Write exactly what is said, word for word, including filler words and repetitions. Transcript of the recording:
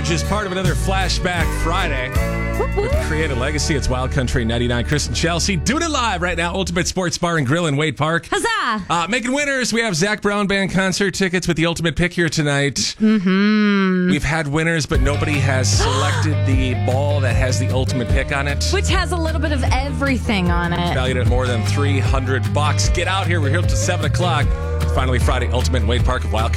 George is part of another Flashback Friday with Create a Legacy. It's Wild Country ninety-nine. Chris and Chelsea doing it live right now. Ultimate Sports Bar and Grill in Wade Park. Huzzah! Uh, making winners. We have Zach Brown Band concert tickets with the Ultimate Pick here tonight. Mm-hmm. We've had winners, but nobody has selected the ball that has the Ultimate Pick on it. Which has a little bit of everything on it. Valued at more than three hundred bucks. Get out here. We're here till seven o'clock. Finally Friday, Ultimate in Wade Park of Wild Country.